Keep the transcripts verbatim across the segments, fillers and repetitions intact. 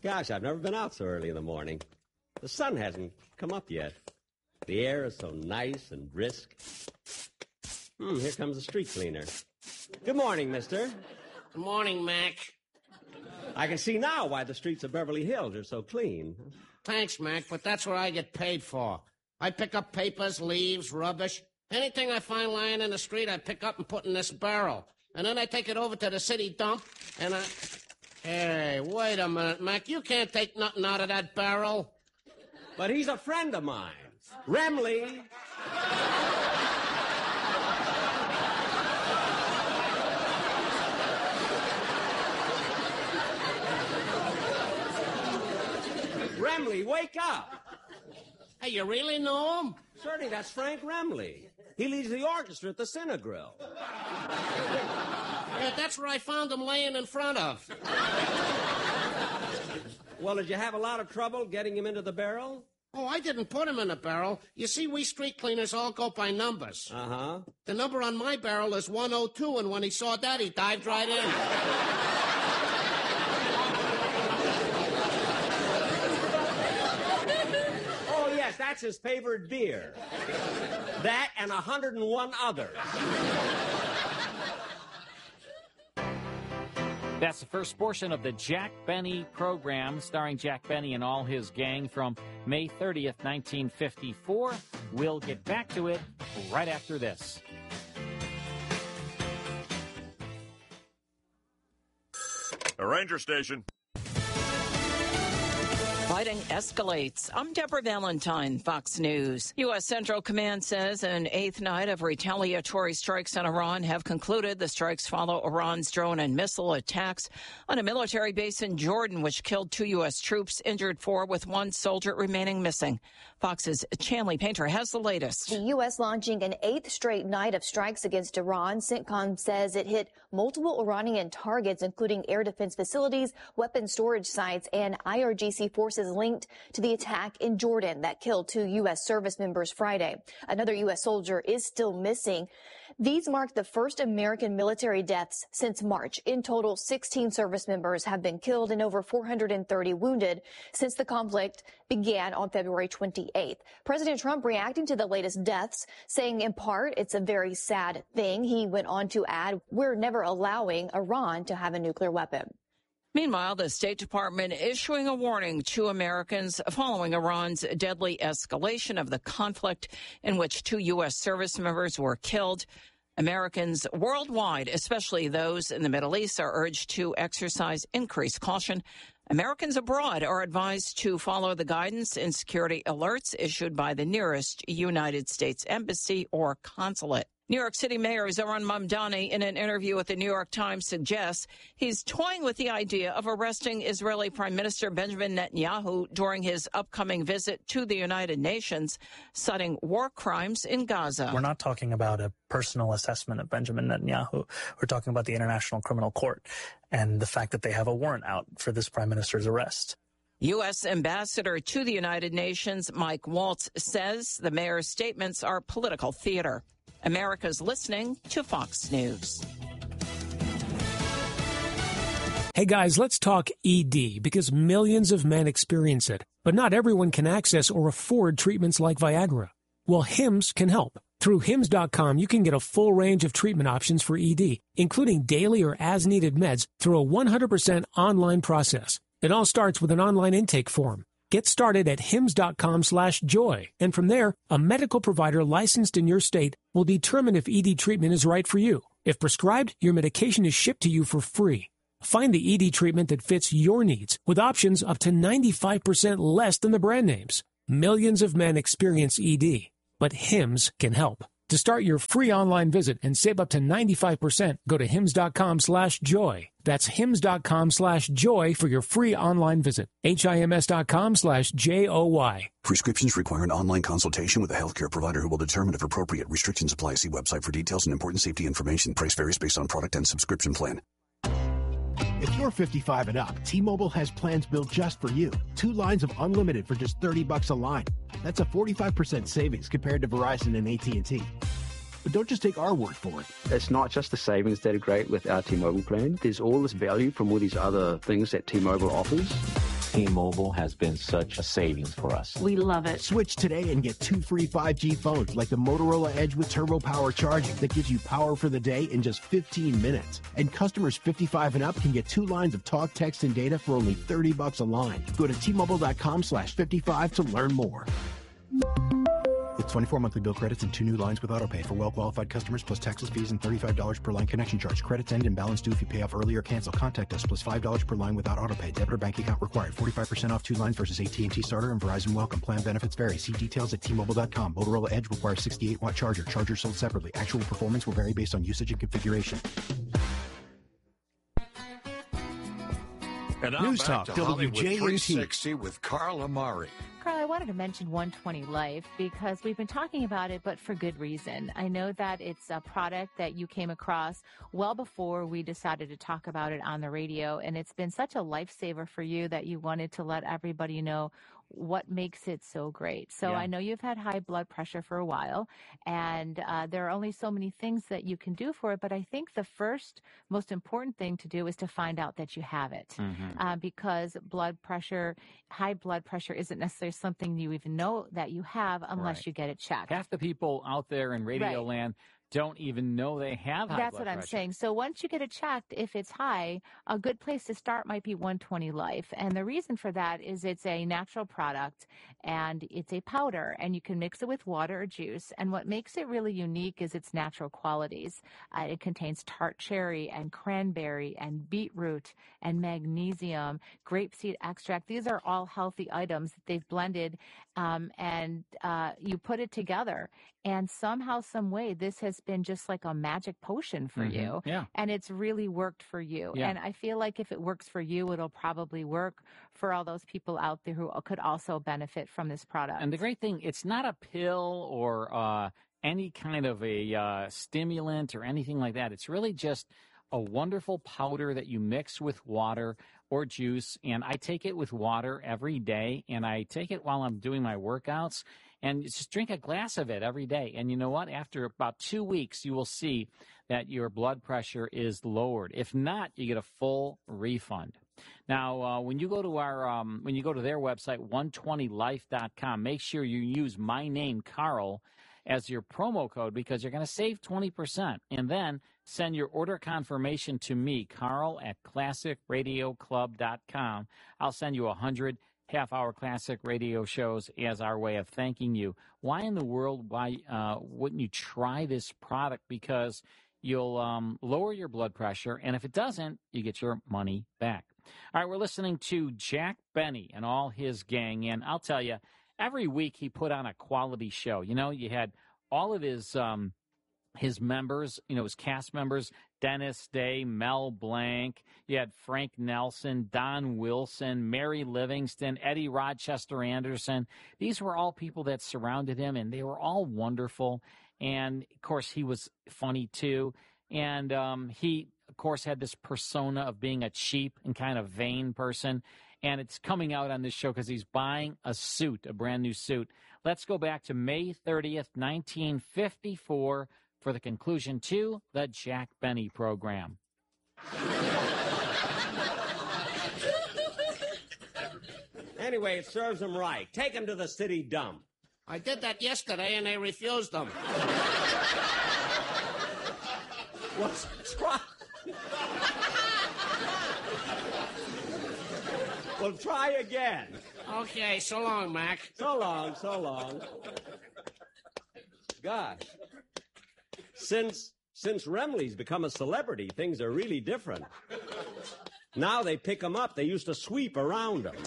Gosh, I've never been out so early in the morning. The sun hasn't come up yet. The air is so nice and brisk. Hmm, here comes the street cleaner. Good morning, mister. Good morning, Mac. I can see now why the streets of Beverly Hills are so clean. Thanks, Mac, but that's what I get paid for. I pick up papers, leaves, rubbish. Anything I find lying in the street, I pick up and put in this barrel. And then I take it over to the city dump, and I... Hey, wait a minute, Mac. You can't take nothing out of that barrel. But he's a friend of mine. Remley. Remley, wake up. Hey, you really know him? Certainly, that's Frank Remley. He leads the orchestra at the Cinegrill. Yeah, that's where I found him laying in front of. Well, did you have a lot of trouble getting him into the barrel? Oh, I didn't put him in a barrel. You see, we street cleaners all go by numbers. Uh-huh. The number on my barrel is one oh two, and when he saw that, he dived right in. Oh, yes, that's his favorite beer. That and a hundred and one others. That's the first portion of the Jack Benny program, starring Jack Benny and all his gang from May thirtieth, nineteen fifty-four. We'll get back to it right after this. A ranger station. Fighting escalates. I'm Deborah Valentine, Fox News. U S. Central Command says an eighth night of retaliatory strikes on Iran have concluded. The strikes follow Iran's drone and missile attacks on a military base in Jordan, which killed two U S troops, injured four, with one soldier remaining missing. Fox's Chanley Painter has the latest. The U S launching an eighth straight night of strikes against Iran. CENTCOM says it hit multiple Iranian targets, including air defense facilities, weapon storage sites, and I R G C forces linked to the attack in Jordan that killed two U S service members Friday. Another U S soldier is still missing. These mark the first American military deaths since March. In total, sixteen service members have been killed and over four hundred thirty wounded since the conflict began on February twenty-eighth. President Trump reacting to the latest deaths, saying in part it's a very sad thing. He went on to add, we're never allowing Iran to have a nuclear weapon. Meanwhile, the State Department issuing a warning to Americans following Iran's deadly escalation of the conflict in which two U S service members were killed. Americans worldwide, especially those in the Middle East, are urged to exercise increased caution. Americans abroad are advised to follow the guidance and security alerts issued by the nearest United States embassy or consulate. New York City Mayor Zohran Mamdani, in an interview with the New York Times, suggests he's toying with the idea of arresting Israeli Prime Minister Benjamin Netanyahu during his upcoming visit to the United Nations, citing war crimes in Gaza. We're not talking about a personal assessment of Benjamin Netanyahu. We're talking about the International Criminal Court and the fact that they have a warrant out for this prime minister's arrest. U S. Ambassador to the United Nations Mike Waltz says the mayor's statements are political theater. America's listening to Fox News. Hey guys, let's talk E D, because millions of men experience it, but not everyone can access or afford treatments like Viagra. Well, Hims can help. Through Hims dot com, you can get a full range of treatment options for E D, including daily or as-needed meds, through a one hundred percent online process. It all starts with an online intake form. Get started at Hims dot com slash joy, and from there, a medical provider licensed in your state will determine if E D treatment is right for you. If prescribed, your medication is shipped to you for free. Find the E D treatment that fits your needs, with options up to ninety-five percent less than the brand names. Millions of men experience E D, but Hims can help. To start your free online visit and save up to ninety-five percent, go to Hims dot com slash joy. That's Hims dot com slash joy for your free online visit. H I M S dot com slash J O Y. Prescriptions require an online consultation with a healthcare provider who will determine if appropriate. Restrictions apply. See website for details and important safety information. Price varies based on product and subscription plan. If you're fifty-five and up, T-Mobile has plans built just for you. Two lines of unlimited for just thirty bucks a line. That's a forty-five percent savings compared to Verizon and A T and T. But don't just take our word for it. It's not just the savings that are great with our T-Mobile plan. There's all this value from all these other things that T-Mobile offers. T-Mobile has been such a savings for us. We love it. Switch today and get two free five G phones like the Motorola Edge with Turbo Power charging that gives you power for the day in just fifteen minutes. And customers fifty-five and up can get two lines of talk, text, and data for only thirty bucks a line. Go to T-Mobile.com slash 55 to learn more. With twenty-four monthly bill credits and two new lines with autopay for well-qualified customers plus taxes, fees, and thirty-five dollars per line connection charge. Credits end and balance due if you pay off early or cancel. Contact us plus five dollars per line without autopay. Debit or bank account required. forty-five percent off two lines versus A T and T Starter and Verizon Welcome. Plan benefits vary. See details at T Mobile dot com. Motorola Edge requires sixty-eight watt charger. Charger sold separately. Actual performance will vary based on usage and configuration. And News Talk, W J M T. three sixty with Carl Amari. Carl, I wanted to mention one twenty Life because we've been talking about it, but for good reason. I know that it's a product that you came across well before we decided to talk about it on the radio, and it's been such a lifesaver for you that you wanted to let everybody know what makes it so great. So Yeah. I know you've had high blood pressure for a while, and uh, there are only so many things that you can do for it, but I think the first most important thing to do is to find out that you have it. Mhm. Uh, because blood pressure, high blood pressure isn't necessarily something you even know that you have unless Right. you get it checked. Half the people out there in radio Right. land don't even know they have high That's blood what I'm pressure. saying. So once you get it checked, if it's high, a good place to start might be one twenty Life. And the reason for that is it's a natural product and it's a powder, and you can mix it with water or juice. And what makes it really unique is its natural qualities. Uh, it contains tart cherry and cranberry and beetroot and magnesium, grapeseed extract. These are all healthy items that they've blended, um, and uh, you put it together. And somehow, some way, this has been just like a magic potion for Mhm. you. Yeah. And it's really worked for you. Yeah. And I feel like if it works for you, it'll probably work for all those people out there who could also benefit from this product. And the great thing, it's not a pill or uh, any kind of a uh, stimulant or anything like that. It's really just a wonderful powder that you mix with water or juice. And I take it with water every day, and I take it while I'm doing my workouts. And just drink a glass of it every day. And you know what? After about two weeks, you will see that your blood pressure is lowered. If not, you get a full refund. Now, uh, when you go to our, um, when you go to their website, one twenty life dot com, make sure you use my name, Carl, as your promo code because you're going to save twenty percent. And then send your order confirmation to me, Carl, at classic radio club dot com. I'll send you a hundred half-hour classic radio shows as our way of thanking you. Why in the world, why uh, wouldn't you try this product? Because you'll um, lower your blood pressure, and if it doesn't, you get your money back. All right, we're listening to Jack Benny and all his gang, and I'll tell you, every week he put on a quality show. You know, you had all of his um, his members, you know, his cast members, Dennis Day, Mel Blanc. You had Frank Nelson, Don Wilson, Mary Livingston, Eddie Rochester Anderson. These were all people that surrounded him, and they were all wonderful. And, of course, he was funny, too. And um, he, of course, had this persona of being a cheap and kind of vain person. And it's coming out on this show because he's buying a suit, a brand new suit. Let's go back to May thirtieth, nineteen fifty-four, for the conclusion to the Jack Benny program. Anyway, it serves them right. Take them to the city dump. I did that yesterday, and they refused them. What's try? Well, try again. Okay, so long, Mac. So long, so long. Gosh. Since since Remley's become a celebrity, things are really different. Now they pick him up. They used to sweep around him.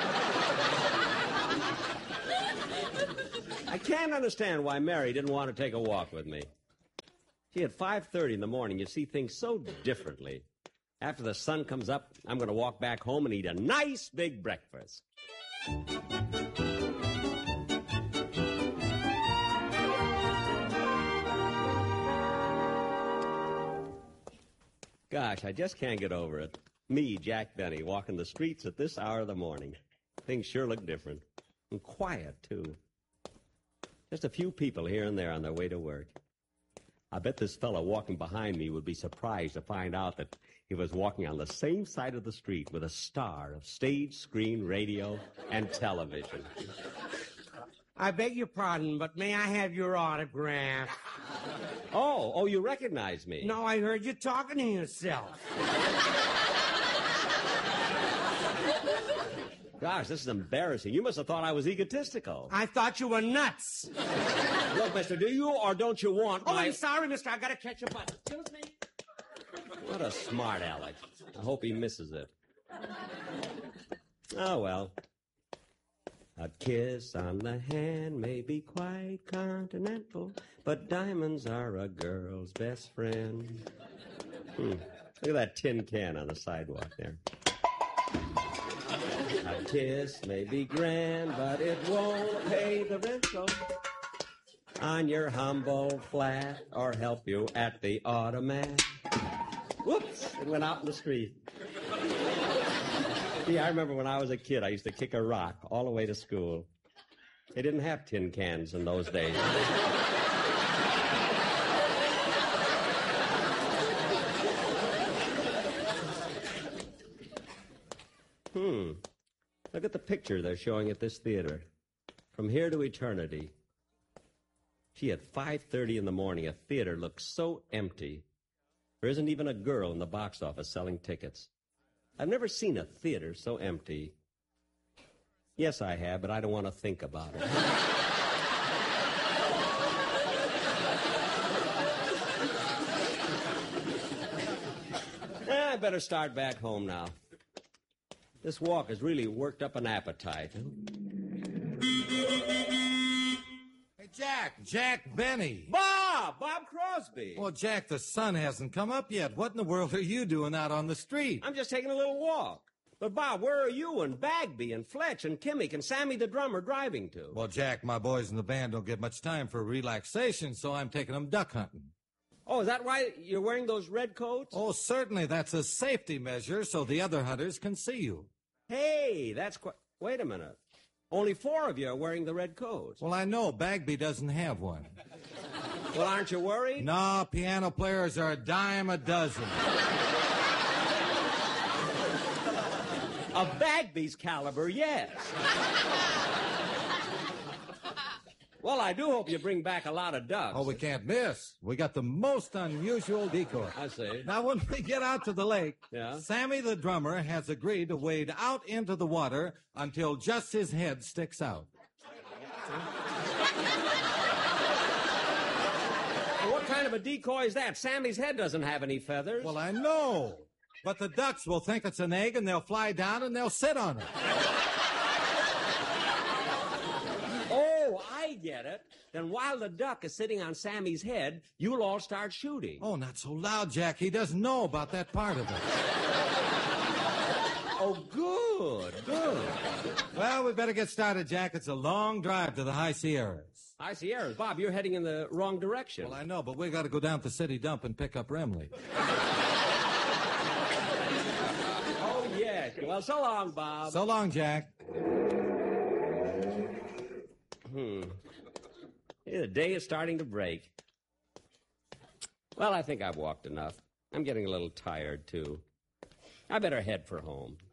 I can't understand why Mary didn't want to take a walk with me. See, at five thirty in the morning, you see things so differently. After the sun comes up, I'm going to walk back home and eat a nice big breakfast. Gosh, I just can't get over it. Me, Jack Benny, walking the streets at this hour of the morning. Things sure look different. And quiet, too. Just a few people here and there on their way to work. I bet this fellow walking behind me would be surprised to find out that He was walking on the same side of the street with a star of stage, screen, radio, and television. I beg your pardon, but may I have your autograph? Oh, oh, you recognize me. No, I heard you talking to yourself. Gosh, this is embarrassing. You must have thought I was egotistical. I thought you were nuts. Look, mister, do you or don't you want Oh, my... I'm sorry, mister. I gotta catch a bus. Excuse me. What a smart aleck. I hope he misses it. Oh, well. A kiss on the hand may be quite continental, but diamonds are a girl's best friend. Hmm. Look at that tin can on the sidewalk there. A kiss may be grand, but it won't pay the rental on your humble flat or help you at the automat. Whoops! It went out in the street. See, I remember when I was a kid, I used to kick a rock all the way to school. They didn't have tin cans in those days. Hmm. Look at the picture they're showing at this theater. From Here to Eternity. Gee, at five thirty in the morning, a theater looks so empty. There isn't even a girl in the box office selling tickets. I've never seen a theater so empty. Yes, I have, but I don't want to think about it. eh, I better start back home now. This walk has really worked up an appetite. Hey, Jack, Jack Benny. Bob! Bob Crosby! Well, Jack, the sun hasn't come up yet. What in the world are you doing out on the street? I'm just taking a little walk. But, Bob, where are you and Bagby and Fletch and Kimmick and Sammy the drummer driving to? Well, Jack, my boys in the band don't get much time for relaxation, so I'm taking them duck hunting. Oh, is that why you're wearing those red coats? Oh, certainly. That's a safety measure so the other hunters can see you. Hey, that's quite... Wait a minute. Only four of you are wearing the red coats. Well, I know. Bagby doesn't have one. Well, aren't you worried? No, piano players are a dime a dozen. Of Bagby's caliber, yes. Well, I do hope you bring back a lot of ducks. Oh, we can't miss. We got the most unusual decoy. I see. Now, when we get out to the lake, yeah? Sammy the drummer has agreed to wade out into the water until just his head sticks out. Well, what kind of a decoy is that? Sammy's head doesn't have any feathers. Well, I know. But the ducks will think it's an egg, and they'll fly down, and they'll sit on it. Oh, I get it. Then while the duck is sitting on Sammy's head, you'll all start shooting. Oh, not so loud, Jack. He doesn't know about that part of it. Oh, good, good. Well, we better get started, Jack. It's a long drive to the High Sierras. High Sierras? Bob, you're heading in the wrong direction. Well, I know, but we got to go down to the city dump and pick up Remley. Oh, yes. Well, so long, Bob. So long, Jack. Hmm. Yeah, the day is starting to break. Well, I think I've walked enough. I'm getting a little tired, too. I better head for home.